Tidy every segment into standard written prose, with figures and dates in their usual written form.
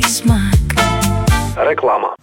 смак. Реклама.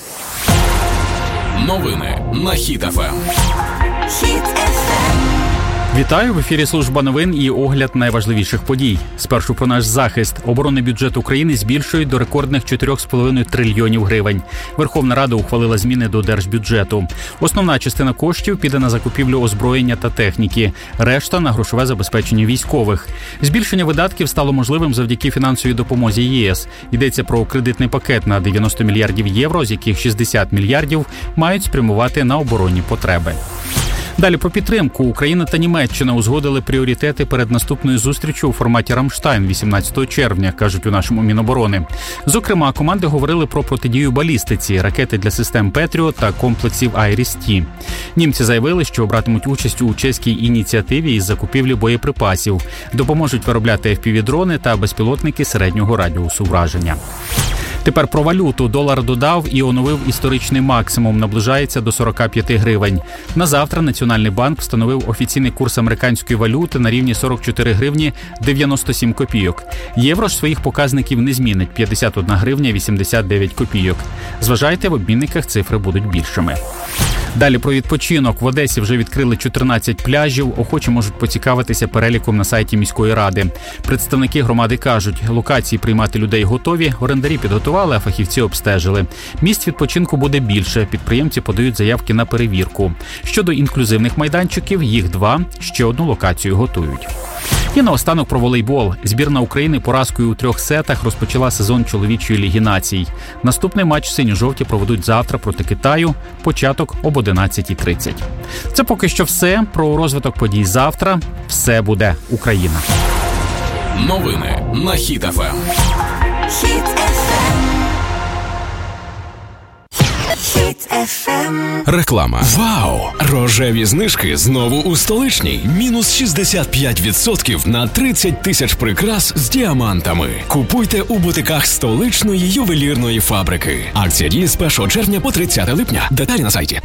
Новини на Хіт ФМ. Хіт ФМ. Вітаю, в ефірі служба новин і огляд найважливіших подій. Спершу про наш захист. Оборонний бюджет України збільшують до рекордних 4,5 трильйонів гривень. Верховна Рада ухвалила зміни до держбюджету. Основна частина коштів піде на закупівлю озброєння та техніки. Решта – на грошове забезпечення військових. Збільшення видатків стало можливим завдяки фінансовій допомозі ЄС. Йдеться про кредитний пакет на 90 мільярдів євро, з яких 60 мільярдів мають спрямувати на оборонні потреби. Далі про підтримку. Україна та Німеччина узгодили пріоритети перед наступною зустрічю у форматі «Рамштайн» 18 червня, кажуть у нашому Міноборони. Зокрема, команди говорили про протидію балістиці, ракети для систем «Петріот» та комплексів «Айріс-Ті». Німці заявили, що братимуть участь у чеській ініціативі із закупівлі боєприпасів, допоможуть виробляти FPV-дрони та безпілотники середнього радіусу враження. Тепер про валюту. Долар додав і оновив історичний максимум, наближається до 45 гривень. На завтра Національний банк встановив офіційний курс американської валюти на рівні 44 гривні 97 копійок. Євро ж своїх показників не змінить – 51 гривня 89 копійок. Зважайте, в обмінниках цифри будуть більшими. Далі про відпочинок. В Одесі вже відкрили 14 пляжів. Охочі можуть поцікавитися переліком на сайті міської ради. Представники громади кажуть, локації приймати людей готові, орендарі підготували, а фахівці обстежили. Місць відпочинку буде більше. Підприємці подають заявки на перевірку. Щодо інклюзивних майданчиків, їх 2, ще одну локацію готують. І наостанок про волейбол. Збірна України поразкою у 3 сетах розпочала сезон чоловічої Ліги націй. Наступний матч синьо-жовті проведуть завтра проти Китаю. Початок об 11:30. Це поки що все. Про розвиток подій завтра. Все буде Україна. Новини на Хіт ФМ. Хіт ФМ. Хіт ФМ. Реклама. Вау! Рожеві знижки знову у столичній. Мінус 65% на 30 тисяч прикрас з діамантами. Купуйте у бутиках столичної ювелірної фабрики. Акція діє з 1 червня по 30 липня. Деталі на сайті.